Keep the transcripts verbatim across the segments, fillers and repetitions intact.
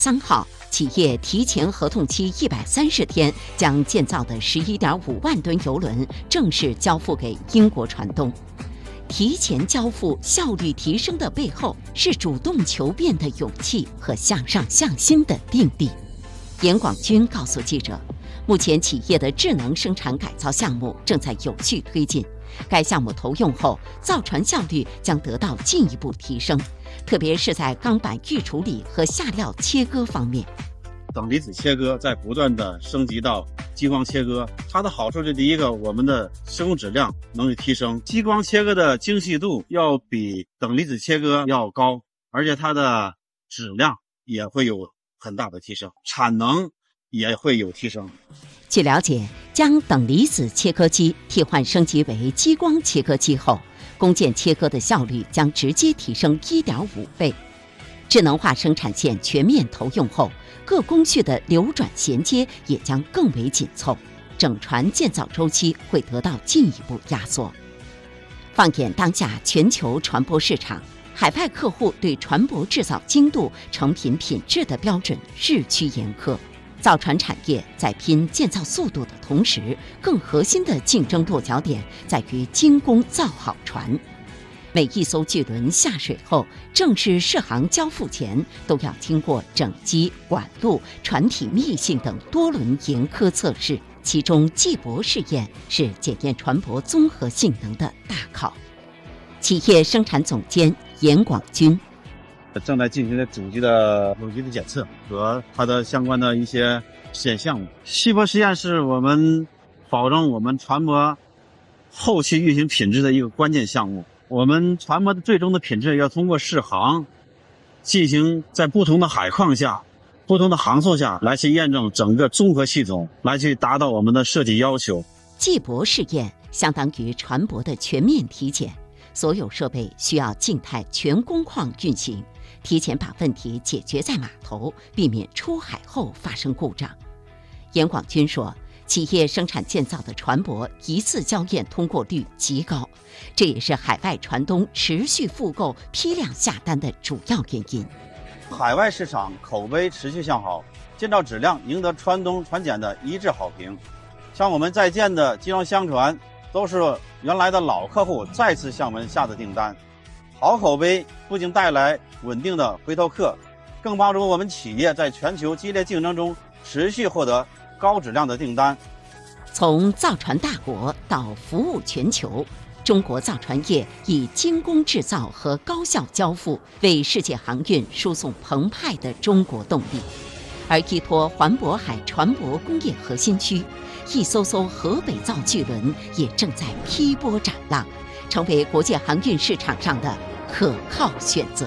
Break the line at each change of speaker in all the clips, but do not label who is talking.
三号，企业提前合同期一百三十天，将建造的十一点五万吨邮轮正式交付给英国船东。提前交付效率提升的背后，是主动求变的勇气和向上向心的定力。严广军告诉记者，目前企业的智能生产改造项目正在有序推进，该项目投用后，造船效率将得到进一步提升，特别是在钢板预处理和下料切割方面。
等离子切割在不断的升级到激光切割，它的好处是第一个，我们的施工质量能有提升，激光切割的精细度要比等离子切割要高，而且它的质量也会有很大的提升，产能也会有提升。
据了解，将等离子切割机替换升级为激光切割机后，工件切割的效率将直接提升 一点五倍。智能化生产线全面投用后，各工序的流转衔接也将更为紧凑，整船建造周期会得到进一步压缩。放眼当下全球船舶市场，海外客户对船舶制造精度、成品品质的标准日趋严苛。造船产业在拼建造速度的同时，更核心的竞争落脚点在于精工造好船。每一艘巨轮下水后，正式试航交付前，都要经过整机、管路、船体密性等多轮严苛测试，其中技博试验是检验船舶综合性能的大考。企业生产总监严广军。
正在进行的主机的有机的检测和它的相关的一些实验项目。细波实验是我们保证我们船舶后期运行品质的一个关键项目。我们船舶的最终的品质要通过试航进行在不同的海况下、不同的航速下来去验证整个综合系统，来去达到我们的设计要求。
技博试验相当于船舶的全面体检，所有设备需要静态全工况运行，提前把问题解决在码头，避免出海后发生故障。严广军说，企业生产建造的船舶一次交验通过率极高，这也是海外船东持续复购、批量下单的主要原因。
海外市场口碑持续向好，建造质量赢得船东船检的一致好评。像我们在建的集装箱船，都是原来的老客户再次向我们下的订单。好口碑不仅带来稳定的回头客，更帮助我们企业在全球激烈竞争中持续获得高质量的订单。
从造船大国到服务全球，中国造船业以精工制造和高效交付为世界航运输送澎湃的中国动力。而依托环渤海船舶工业核心区，一艘艘河北造巨轮也正在劈波斩浪，成为国际航运市场上的可靠选择。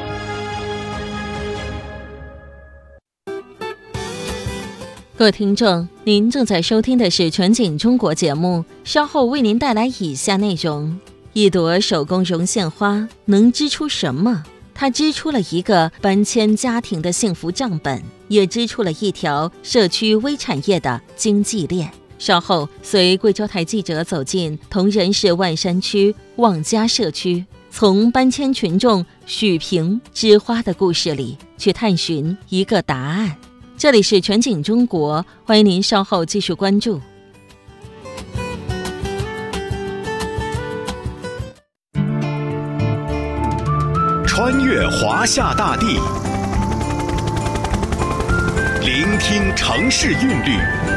各位听众，您正在收听的是全景中国节目，稍后为您带来以下内容：一朵手工绒线花能织出什么？它织出了一个搬迁家庭的幸福账本，也织出了一条社区微产业的经济链。稍后随贵州台记者走进铜仁市万山区望家社区，从搬迁群众许平织花的故事里去探寻一个答案。这里是全景中国，欢迎您稍后继续关注。
穿越华夏大地，聆听城市韵律，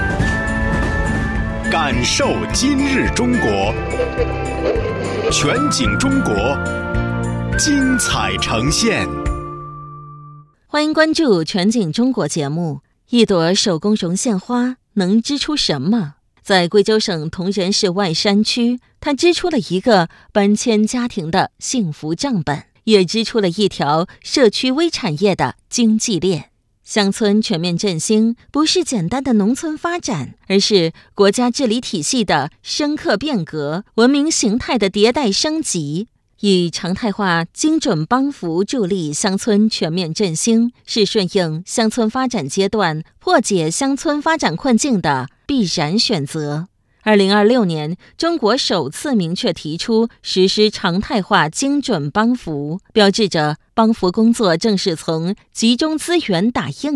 感受今日中国。全景中国，精彩呈现。
欢迎关注全景中国节目。一朵手工绒线花能织出什么？在贵州省铜仁市万山区，它织出了一个搬迁家庭的幸福账本，也织出了一条社区微产业的经济链。乡村全面振兴不是简单的农村发展，而是国家治理体系的深刻变革，文明形态的迭代升级。以常态化精准帮扶助力乡村全面振兴，是顺应乡村发展阶段、破解乡村发展困境的必然选择。 二零二六年，中国首次明确提出实施常态化精准帮扶，标志着帮扶工作正式从集中资源打硬